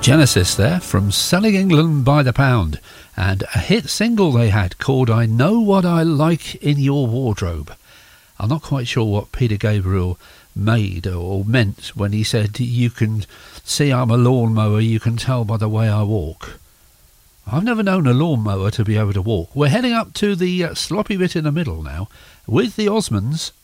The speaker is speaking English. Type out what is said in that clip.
Genesis there, from Selling England by the Pound, and a hit single they had called I Know What I Like in Your Wardrobe. I'm not quite sure what Peter Gabriel made or meant when he said, you can see I'm a lawnmower, you can tell by the way I walk. I've never known a lawnmower to be able to walk. We're heading up to the sloppy bit in the middle now with the Osmonds